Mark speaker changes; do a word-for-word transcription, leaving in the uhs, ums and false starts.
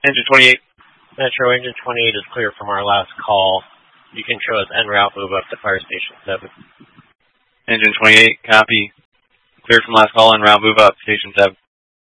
Speaker 1: Engine twenty-eight.
Speaker 2: Metro Engine twenty-eight is clear from our last call. You can show us en route, move up to Fire Station seven.
Speaker 1: Engine twenty-eight, copy. Clear from last call, en route, move up, Station seven.